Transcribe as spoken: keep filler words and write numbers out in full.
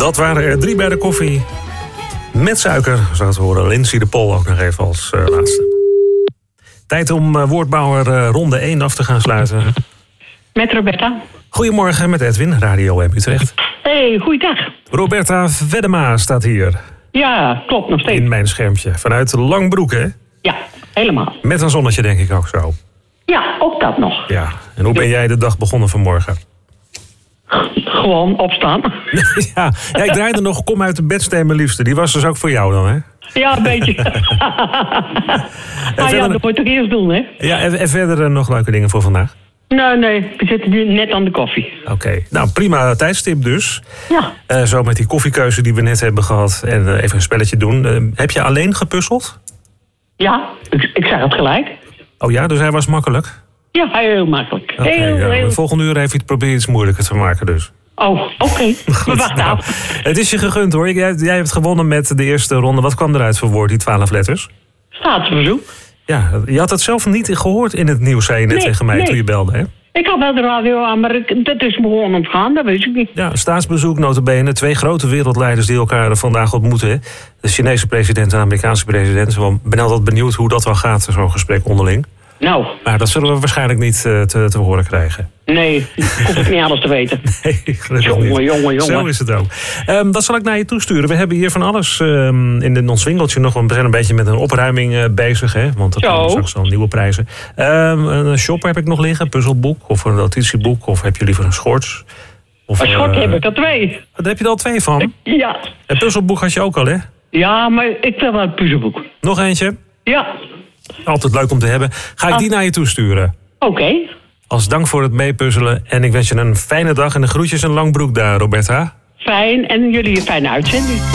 Dat waren er drie bij de koffie. Met suiker, zo te horen. Lindsay de Pol ook nog even als uh, laatste. Tijd om uh, woordbouwer uh, ronde één af te gaan sluiten. Met Roberta. Goedemorgen met Edwin, Radio M Utrecht. Hey, goeiedag. Roberta Veddema staat hier. Ja, klopt, nog steeds. In mijn schermpje. Vanuit Langbroek, hè? Ja, helemaal. Met een zonnetje, denk ik ook zo. Ja, ook dat nog. Ja, en hoe ben jij de dag begonnen vanmorgen? Gewoon opstaan. ja, ja, ik draaide nog Kom uit de bedsteen, mijn liefste. Die was dus ook voor jou dan, hè? Ja, een beetje. ah ja, dat moet je toch eerst doen, hè? Ja, en, en verder uh, nog leuke dingen voor vandaag? Nee, nee, we zitten nu net aan de koffie. Oké, okay. Nou prima tijdstip dus. Ja. Uh, zo met die koffiekeuze die we net hebben gehad en uh, even een spelletje doen. Uh, heb je alleen gepuzzeld? Ja, ik, ik zeg het gelijk. Oh ja, dus hij was makkelijk? Ja, heel makkelijk. Okay, heel, ja. heel... De volgende uur even proberen iets moeilijker te maken dus. Oh, oké. Okay. We wachten nou, af. Het is je gegund hoor. Jij, jij hebt gewonnen met de eerste ronde. Wat kwam eruit voor woord, die twaalf letters? Staatsbezoek. Ja, je had het zelf niet gehoord in het nieuws, zei je net nee, tegen mij nee. toen je belde, hè? Ik had wel de radio aan, maar ik, dat is me gewoon ontgaan, dat weet ik niet. Ja, staatsbezoek, nota bene. Twee grote wereldleiders die elkaar vandaag ontmoeten. De Chinese president en de Amerikaanse president. Ik ben altijd benieuwd hoe dat wel gaat, zo'n gesprek onderling. Nou. Maar dat zullen we waarschijnlijk niet uh, te, te horen krijgen. Nee, ik hoef niet alles te weten. Nee, jongen, jongen, jongen. Zo is het ook. Um, dat zal ik naar je toesturen. We hebben hier van alles um, in ons winkeltje nog. We zijn een beetje met een opruiming uh, bezig. Hè? Want dat zijn straks al nieuwe prijzen. Um, een shop heb ik nog liggen. Een puzzelboek of een notitieboek. Of heb je liever een schort? Of, een schort uh, heb ik er twee. Daar heb je er al twee van? Ja. Een puzzelboek had je ook al, hè? Ja, maar ik wil wel een puzzelboek. Nog eentje? Ja. Altijd leuk om te hebben. Ga ik ah. die naar je toesturen? Oké. Okay. Als dank voor het meepuzzelen. En ik wens je een fijne dag en de groetjes in Langbroek daar, Roberta. Fijn. En jullie een fijne uitzending.